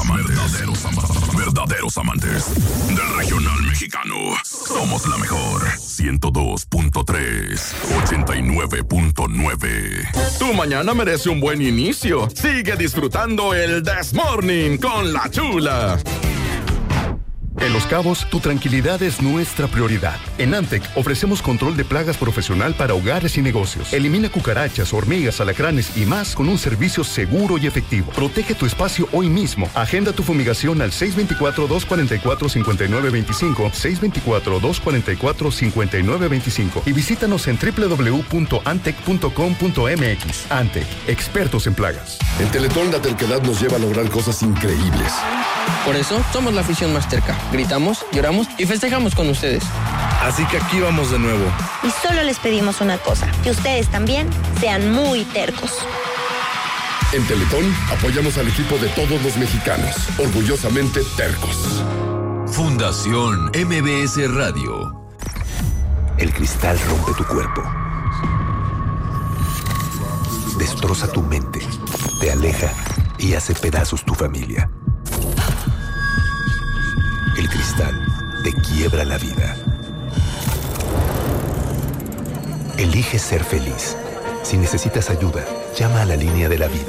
Verdaderos amantes del regional mexicano. Somos la mejor. 102.3, 89.9. Tu mañana merece un buen inicio. Sigue disfrutando el This Morning con La Chula. En Los Cabos, tu tranquilidad es nuestra prioridad. En Antec ofrecemos control de plagas profesional para hogares y negocios. Elimina cucarachas, hormigas, alacranes y más con un servicio seguro y efectivo. Protege tu espacio hoy mismo. Agenda tu fumigación al 624-244-5925, 624-244-5925 y visítanos en www.antec.com.mx. Antec, expertos en plagas. En Teletón la terquedad nos lleva a lograr cosas increíbles. Por eso somos la afición más terca. Gritamos, lloramos y festejamos con ustedes. Así que aquí vamos de nuevo. Y solo les pedimos una cosa, que ustedes también sean muy tercos. En Teletón apoyamos al equipo de todos los mexicanos, orgullosamente tercos. Fundación MBS Radio. El cristal rompe tu cuerpo, destroza tu mente, te aleja y hace pedazos tu familia. El cristal te quiebra la vida. Elige ser feliz. Si necesitas ayuda, llama a la línea de la vida.